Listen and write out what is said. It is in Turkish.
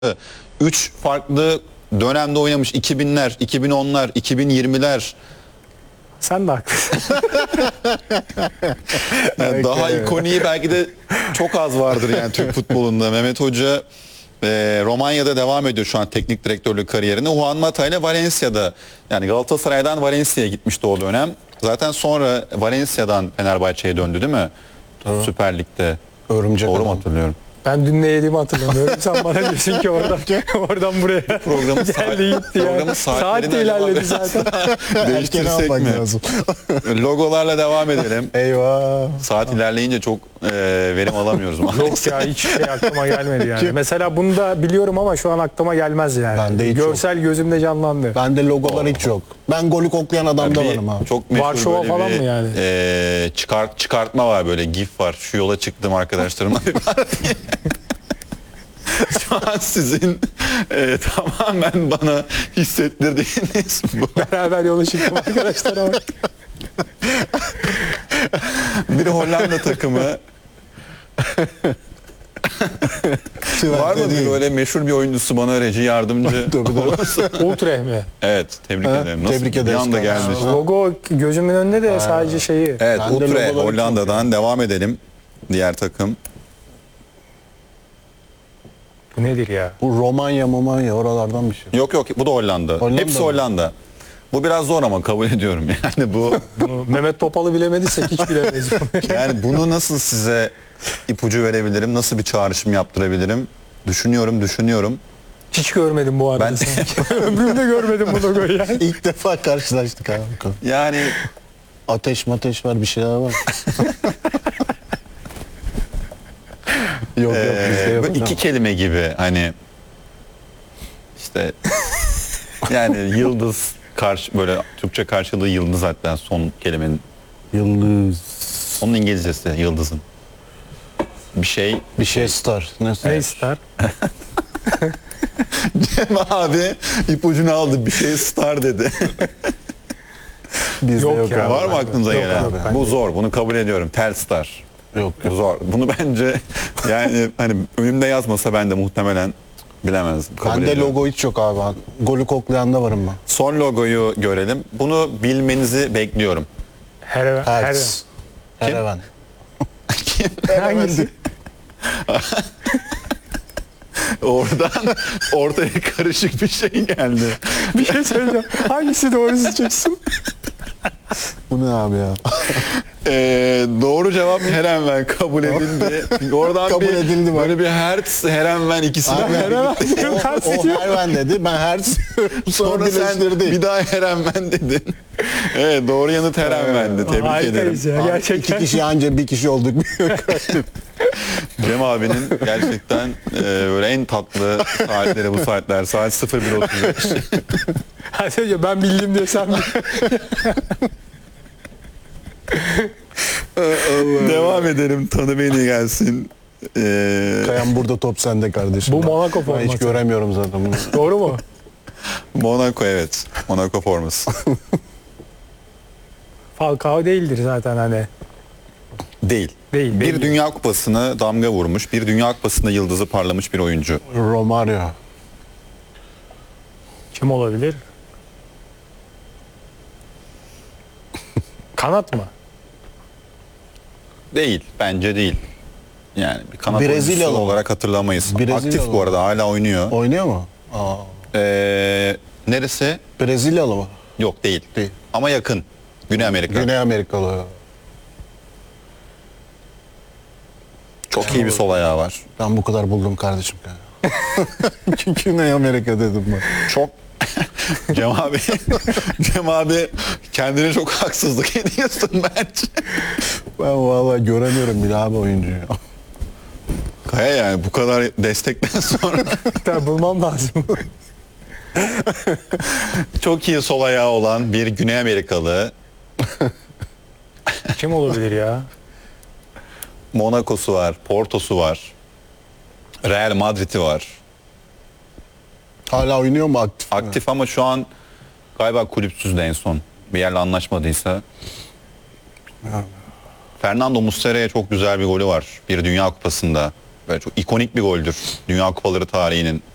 3 farklı dönemde oynamış. 2000'ler, 2010'lar, 2020'ler. Sen de haklısın. Yani daha ikoniği belki de çok az vardır yani Türk futbolunda. Mehmet Hoca Romanya'da devam ediyor şu an teknik direktörlük kariyerine. Juan Mata ile Valencia'da, yani Galatasaray'dan Valencia'ya gitmişti o dönem. Zaten sonra Valencia'dan Fenerbahçe'ye döndü değil mi? Tamam. Süper Lig'de. Örümcek Doğru mu adam. hatırlıyorum? Ben dün ne yediğimi hatırlamıyorum. Sen bana diyorsun ki oradan buraya Programın geldi gitti ya. programın Saat de ilerledi zaten. Değiştirsek mi? Lazım. Logolarla devam edelim. Eyvah. Saat ilerleyince çok verim alamıyoruz. Yok ya, hiç şey aklıma gelmedi yani. Mesela bunu da biliyorum ama şu an aklıma gelmez yani. Ben de hiç Görsel gözümde canlandı. Bende logolar hiç yok. Ben golü koklayan adamda varım abi. Çok meşhur Varşova böyle falan bir, mı yani? Çıkartma var, böyle gif var. Şu yola çıktım arkadaşlarımla. Şu an sizin tamamen bana hissettirdiğiniz bu. Beraber yola çıktım arkadaşlar ama. Bir Hollanda takımı. Var mı bir böyle meşhur bir oyuncusu bana reji yardımcı olursa? Ultra mi? Evet, tebrik ederim. Nasıl Tebrik bir ederiz anda kardeşim. geldi işte. Logo gözümün önünde de sadece şeyi. Evet, Ben de Ultra logoları çok Hollanda'dan devam edelim. Diğer takım. Bu nedir ya? Bu Romanya oralardan bir şey. Yok bu da Hollanda. Hollanda Hepsi mı? Hollanda. Bu biraz zor ama kabul ediyorum. Yani bu Bunu Mehmet Topal'ı bilemediysek hiç bilemeyiz. yani bunu nasıl size ipucu verebilirim? Nasıl bir çağrışım yaptırabilirim? Düşünüyorum. Hiç görmedim bu arada. Ben Ömrümde görmedim bu logoyu yani. İlk defa karşılaştık abi. yani Ateş var, bir şeyler var. Yok bizde yok. böyle iki kelime gibi, hani işte yani yıldız böyle Türkçe karşılığı yıldız, hatta son kelimenin. Yıldız. Onun İngilizcesi yıldızın. Bir şey Star. Ne Ne ister? Cem abi ipucunu aldı, bir şey star dedi. Bizde Yok yok, ya. abi. Var mı aklınıza Yok gelen? abi, ben Bu de. zor, bunu kabul ediyorum. Telstar. Yok. Bu zor. Bunu bence yani hani önümde yazmasa ben de muhtemelen bilemezdim. Kabul Bende ediyorum. logo hiç yok abi. Golü koklayanda varım ben. Son logoyu görelim. Bunu bilmenizi bekliyorum. Hertz. Hereven. Hangisi? Oradan ortaya karışık bir şey geldi. Bir şey söyleyeceğim. Hangisi doğru seçeceksin? Bu ne abi ya? Doğru cevap Herenven kabul edildi. Oradan Kabul bir edildi bak. böyle bir Hertz Herenven ikisini Abi, Hereven. o Hereven dedi. Ben Hertz. sonra sen bir daha Herenven dedin. Evet, doğru yanıt Herenven'di. Tebrik ederim. Harikayız ya gerçekten. İki kişi anca bir kişi olduk. Cem abinin gerçekten böyle en tatlı saatleri bu saatler. Saat 01.35. Hadi önce ben bildim diye sen bil. Devam edelim. Tanı beni gelsin. Kayan burada, top sende kardeşim. Bu Monaco Ben forması. hiç göremiyorum zaten bunu. Doğru mu? Monaco, evet. Monaco forması. Falcao değildir zaten hani. Değil. Değil. Bir belli. Dünya Kupası'na damga vurmuş, bir Dünya Kupası'nda yıldızı parlamış bir oyuncu. Romario. Kim olabilir? Kanat mı? Değil, bence değil. Yani bir kanat Brezilyalı oyuncusu mı? olarak hatırlamayız. Brezilyalı Aktif bu mı? arada, hala oynuyor. Oynuyor mu? Aa. Neresi? Brezilyalı mı? Yok, değil. Değil. Ama yakın. Güney Amerika. Güney Amerikalı. Çok iyi bir sol ayağı var. Ben bu kadar buldum kardeşim. Güney Amerika dedim ben. Çok Cem abi kendine çok haksızlık ediyorsun bence. Ben vallahi göremiyorum bile abi oyuncuyu. Kaya, yani bu kadar destekten sonra Tabii bulmam lazım. çok iyi sol ayağı olan bir Güney Amerikalı. Kim olabilir ya? Monaco'su var, Porto'su var. Real Madrid'i var. Hala oynuyor mu aktif? Aktif ama şu an galiba kulüpsüz de en son. Bir yerle anlaşmadıysa. Fernando Muslera'ya çok güzel bir golü var. Bir Dünya Kupası'nda. Böyle çok ikonik bir goldür. Dünya Kupaları tarihinin.